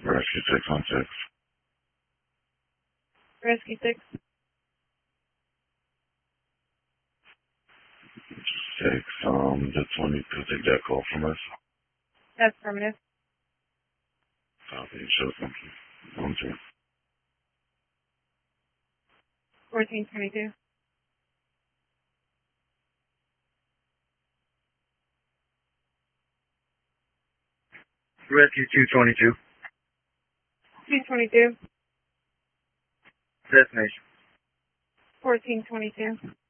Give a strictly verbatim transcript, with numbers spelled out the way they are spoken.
Rescue six one six. Rescue six. Six, um, the twenty-two, take that call from us. That's affirmative. Copy, show something. One, two. fourteen twenty-two. Rescue two twenty-two. two twenty-two. Destination. fourteen twenty-two.